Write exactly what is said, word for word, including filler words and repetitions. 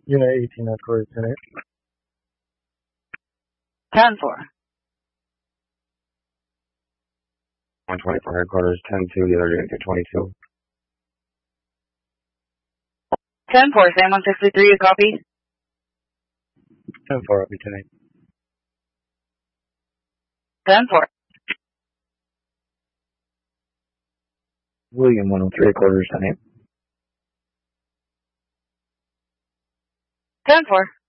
Unit eighteen headquarters, ten eight. ten four. one twenty-four headquarters, ten two, the other unit to twenty-two. ten four, Sam one sixty-three, you copy? ten four, I'll be ten eight. ten four. William one oh three headquarters, ten eight. ten four.